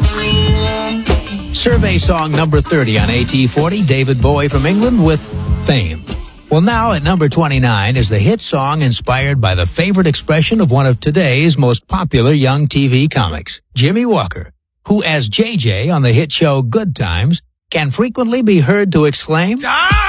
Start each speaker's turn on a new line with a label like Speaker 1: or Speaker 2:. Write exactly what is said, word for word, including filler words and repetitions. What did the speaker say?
Speaker 1: Survey song number thirty on A T forty, David Bowie from England with Fame. Well, now at number twenty-nine is the hit song inspired by the favorite expression of one of today's most popular young T V comics, Jimmy Walker, who as J J on the hit show Good Times can frequently be heard to exclaim,
Speaker 2: Ah!